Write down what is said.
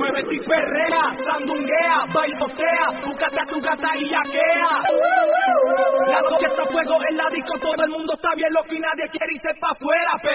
Muévete y perrea, sandunguea, bailotea, tu gata y yaquea. La noche está a fuego en la disco, todo el mundo está bien loco y nadie quiere irse pa' afuera.